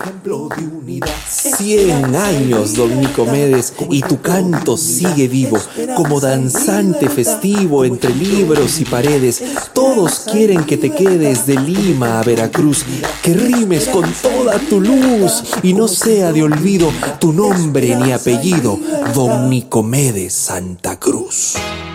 Templo de unidad. 100 años, don Nicomedes, y tu canto sigue vivo, como danzante festivo entre libros y paredes. Todos quieren que te quedes de Lima a Veracruz, que rimes con toda tu luz y no sea de olvido tu nombre ni apellido, don Nicomedes Santa Cruz.